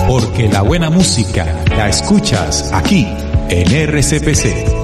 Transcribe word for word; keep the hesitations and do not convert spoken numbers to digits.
Porque la buena música la escuchas aquí en R C P C.